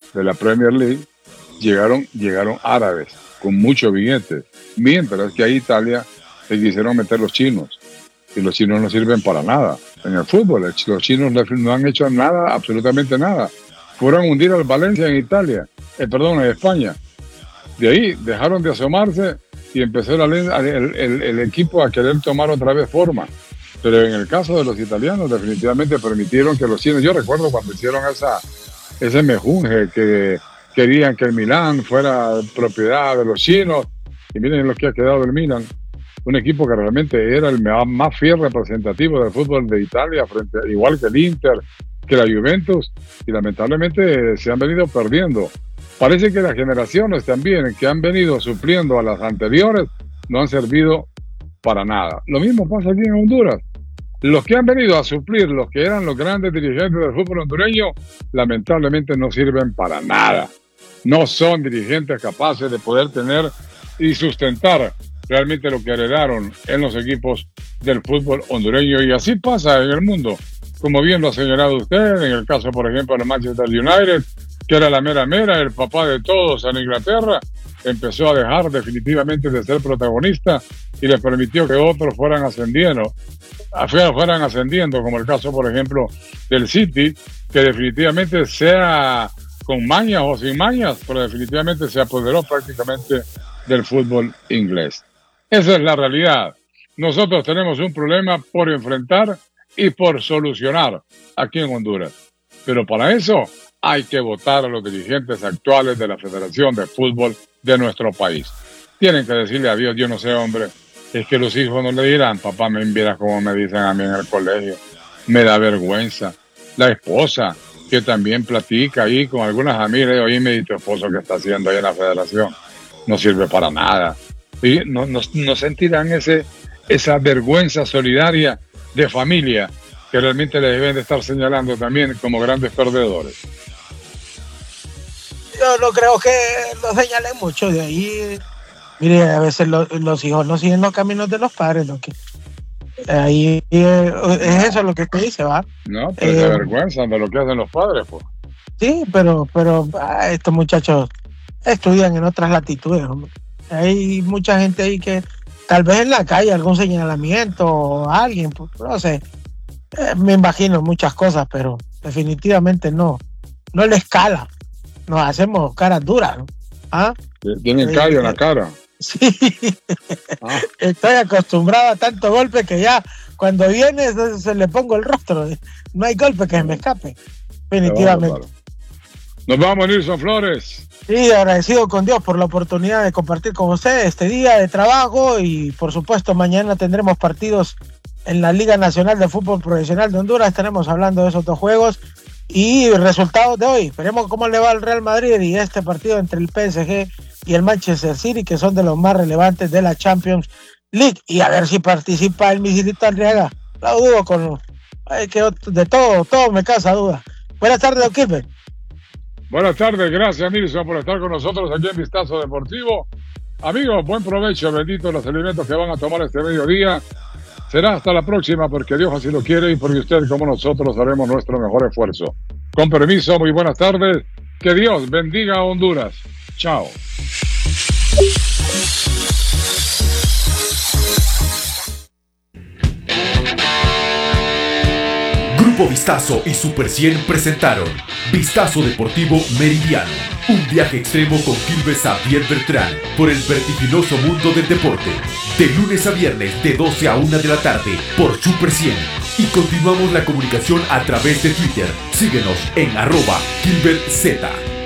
de la Premier League, llegaron árabes con mucho billete, mientras que a Italia se quisieron meter los chinos, y los chinos no sirven para nada en el fútbol. Los chinos no han hecho nada, absolutamente nada. Fueron a hundir al Valencia en Italia, en España. De ahí dejaron de asomarse y empezó el equipo a querer tomar otra vez forma. Pero en el caso de los italianos, definitivamente permitieron que los chinos... Yo recuerdo cuando hicieron ese mejunje que querían que el Milán fuera propiedad de los chinos, y miren lo que ha quedado del Milán, un equipo que realmente era el más fiel representativo del fútbol de Italia, igual que el Inter, que la Juventus, y lamentablemente se han venido perdiendo. Parece que las generaciones también que han venido supliendo a las anteriores no han servido para nada. Lo mismo pasa aquí en Honduras. Los que han venido a suplir, los que eran los grandes dirigentes del fútbol hondureño, lamentablemente no sirven para nada. No son dirigentes capaces de poder tener y sustentar realmente lo que heredaron en los equipos del fútbol hondureño. Y así pasa en el mundo, como bien lo ha señalado usted, en el caso, por ejemplo, de Manchester United, que era la mera, el papá de todos en Inglaterra, empezó a dejar definitivamente de ser protagonista y le permitió que otros fueran ascendiendo, como el caso, por ejemplo, del City, que definitivamente, sea con mañas o sin mañas, pero definitivamente se apoderó prácticamente del fútbol inglés. Esa es la realidad. Nosotros tenemos un problema por enfrentar y por solucionar aquí en Honduras. Pero para eso hay que votar a los dirigentes actuales de la Federación de Fútbol de nuestro país. Tienen que decirle adiós. Yo no sé, hombre, es que los hijos no le dirán: papá, me envías como me dicen a mí en el colegio. Me da vergüenza. La esposa, que también platica ahí con algunas amigas, oíme, ¿y tu esposo qué está haciendo ahí en la Federación? No sirve para nada. Y no sentirán esa vergüenza solidaria de familia que realmente les deben de estar señalando también como grandes perdedores. Yo no creo que lo señalen mucho de ahí. Mire, a veces los hijos no siguen los caminos de los padres, ¿no? Que ahí es eso lo que usted dice, ¿va? No, pues se avergüenzan de lo que hacen los padres, pues. Sí, pero estos muchachos estudian en otras latitudes, hombre. Hay mucha gente ahí que tal vez en la calle algún señalamiento o alguien, pues, no sé, me imagino muchas cosas, pero definitivamente no les cala. Nos hacemos caras duras, ¿no? ¿Ah? Tienen callo en la cara. Sí. Estoy acostumbrado a tanto golpe que ya cuando viene se le pongo el rostro. No hay golpe que me escape. Definitivamente. Nos vamos, Nilson Flores. Sí, agradecido con Dios por la oportunidad de compartir con usted este día de trabajo, y por supuesto mañana tendremos partidos en la Liga Nacional de Fútbol Profesional de Honduras. Estaremos hablando de esos dos juegos y resultados de hoy. Veremos cómo le va al Real Madrid y este partido entre el PSG y el Manchester City, que son de los más relevantes de la Champions League, y a ver si participa el Misilito Arriaga. Lo dudo de todo me causa duda. Buenas tardes, don Kilber. Buenas tardes, gracias, Nilson, por estar con nosotros aquí en Vistazo Deportivo. Amigos, buen provecho, bendito los alimentos que van a tomar este mediodía. Será hasta la próxima, porque Dios así lo quiere y porque usted como nosotros haremos nuestro mejor esfuerzo. Con permiso, muy buenas tardes. Que Dios bendiga a Honduras. Chao. Grupo Vistazo y Super 100 presentaron Vistazo Deportivo Meridiano, un viaje extremo con Kilber Xavier Bertrán por el vertiginoso mundo del deporte. De lunes a viernes de 12 a 1 de la tarde por Super 100. Y continuamos la comunicación a través de Twitter. Síguenos en @KilberZ.